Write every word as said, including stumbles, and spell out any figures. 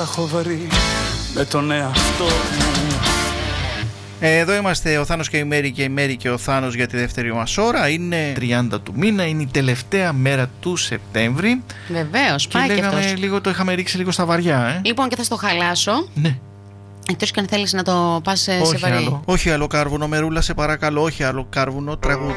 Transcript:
τα έχω βρει με τον εαυτό μου. Εδώ είμαστε ο Θάνος και η Μέρη και η Μέρη και ο Θάνος για τη δεύτερη μας ώρα. Είναι τριάντα του μήνα, είναι η τελευταία μέρα του Σεπτέμβρη. Βεβαίως, πάει και, και αυτός. Λίγο, το είχαμε ρίξει λίγο στα βαριά, ε. Λοιπόν, και θα στο χαλάσω. Ναι. Εκτός και αν θέλεις να το πας σε Όχι βαρύ. άλλο, όχι άλλο κάρβουνο, Μερούλα, σε παρακαλώ, όχι άλλο κάρβουνο, τραγούδι.